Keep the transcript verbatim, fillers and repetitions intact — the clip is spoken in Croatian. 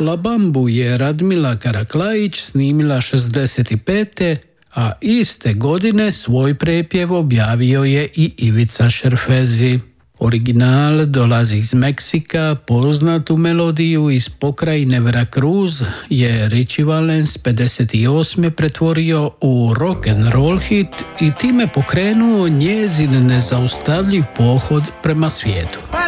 La Bambu je Radmila Karaklajić snimila šezdeset pete a iste godine svoj prepjev objavio je i Ivica Šerfezi. Original dolazi iz Meksika, poznatu melodiju iz pokrajine Veracruz je Richie Valens pedeset osme pretvorio u rock and roll hit i time pokrenuo njezin nezaustavljiv pohod prema svijetu.